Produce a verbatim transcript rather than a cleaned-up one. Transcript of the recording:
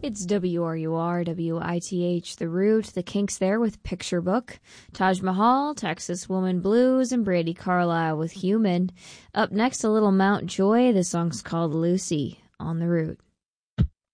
It's W R U R W I T H, The Root, The Kinks there with Picture Book, Taj Mahal, Texas Woman Blues, and Brady Carlisle with Human. Up next, a little Mount Joy. The song's called Lucy on The Root.